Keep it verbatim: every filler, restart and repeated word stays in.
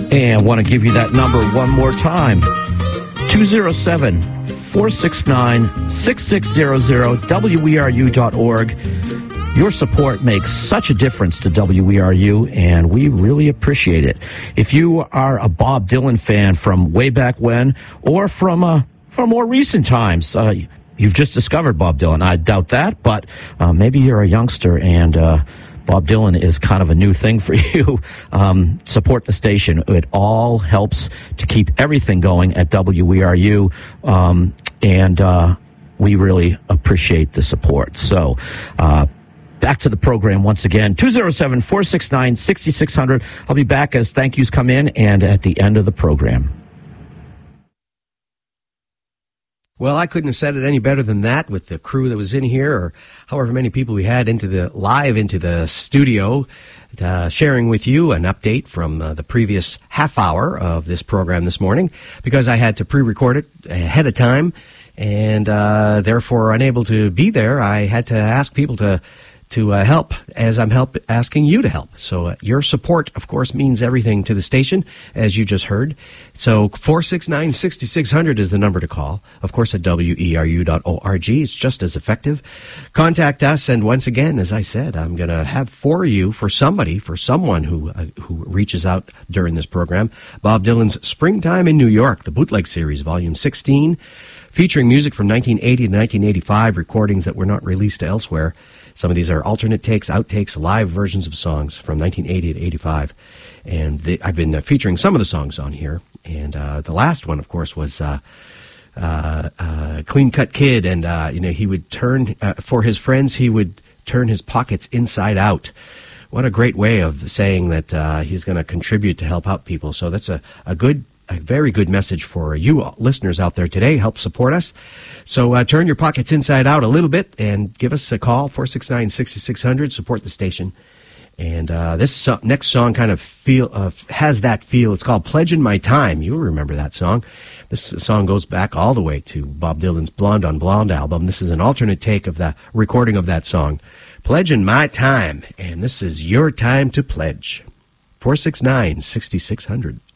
And I want to give you that number one more time. two oh seven, four six nine, six six zero zero, W E R U dot org. Your support makes such a difference to W E R U, and we really appreciate it. If you are a Bob Dylan fan from way back when, or from uh, from more recent times, uh, you've just discovered Bob Dylan. I doubt that, but uh, maybe you're a youngster and uh, Bob Dylan is kind of a new thing for you. Um, support the station. It all helps to keep everything going at W E R U, um, and uh, we really appreciate the support. So, uh, back to the program once again, two oh seven, four six nine, six six zero zero. I'll be back as thank yous come in and at the end of the program. Well, I couldn't have said it any better than that with the crew that was in here, or however many people we had into the live into the studio, uh, sharing with you an update from uh, the previous half hour of this program this morning, because I had to pre-record it ahead of time, and uh, therefore unable to be there. I had to ask people to to uh, help, as I'm help asking you to help. So uh, your support, of course, means everything to the station, as you just heard. So four six nine, six six zero zero is the number to call. Of course, at W E R U dot org. It's just as effective. Contact us, and once again, as I said, I'm going to have for you, for somebody, for someone who uh, who reaches out during this program, Bob Dylan's Springtime in New York, the Bootleg Series, Volume sixteen, featuring music from nineteen eighty to nineteen eighty-five, recordings that were not released elsewhere. Some of these are alternate takes, outtakes, live versions of songs from nineteen eighty to eighty-five. And the, I've been uh, featuring some of the songs on here. And uh, the last one, of course, was uh, uh, uh, Clean Cut Kid. And, uh, you know, he would turn, uh, for his friends, he would turn his pockets inside out. What a great way of saying that uh, he's going to contribute to help out people. So that's a, a good A very good message for you listeners out there today. Help support us. So uh, turn your pockets inside out a little bit and give us a call, four six nine, six six zero zero. Support the station. And uh, this so- next song kind of feel uh, has that feel. It's called Pledging My Time. You remember that song. This song goes back all the way to Bob Dylan's Blonde on Blonde album. This is an alternate take of the recording of that song, Pledging My Time. And this is your time to pledge. four six nine, six six zero zero.